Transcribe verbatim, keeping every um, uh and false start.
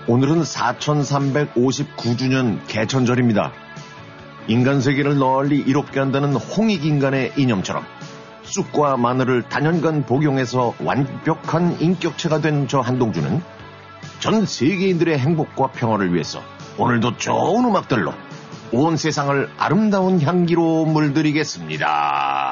오늘은 사천삼백오십구 주년 개천절입니다. 인간 세계를 널리 이롭게 한다는 홍익인간의 이념처럼 쑥과 마늘을 단연간 복용해서 완벽한 인격체가 된 저 한동주는 전 세계인들의 행복과 평화를 위해서 오늘도 좋은 음악들로 온 세상을 아름다운 향기로 물들이겠습니다.